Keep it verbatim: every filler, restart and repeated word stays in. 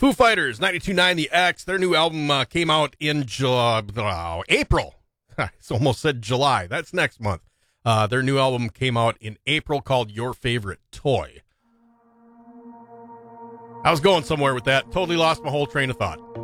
Foo Fighters, ninety-two point nine The X. Their new album uh, came out in July, uh, April. I almost said July. That's next month. Uh, their new album came out in April called Your Favorite Toy. I was going somewhere with that. Totally lost my whole train of thought.